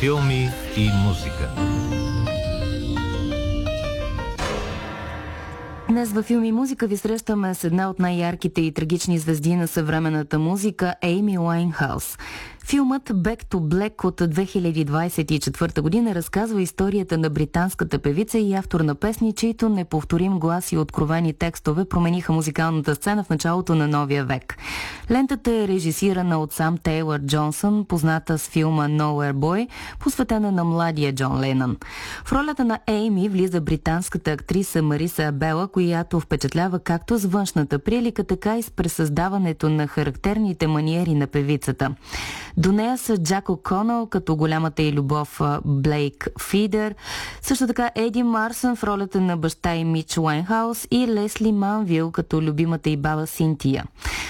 Филми и музика. Днес във Филми и музика ви срещаме с една от най-ярките и трагични звезди на съвременната музика – Ейми Уайнхаус. Филмът Back to Black от 2024 година разказва историята на британската певица и автор на песни, чието неповторим глас и откровени текстове промениха музикалната сцена в началото на новия век. Лентата е режисирана от Сам Тейлър Джонсън, позната с филма Nowhere Boy, посветена на младия Джон Ленън. В ролята на Ейми влиза британската актриса Мариса Абела, която впечатлява както с външната прилика, така и с пресъздаването на характерните маниери на певицата. До нея са Джак О'Конъл като голямата й любов Блейк Фидер, също така Еди Марсън в ролята на баща и Мич Уайнхаус и Лесли Манвил като любимата й баба Синтия.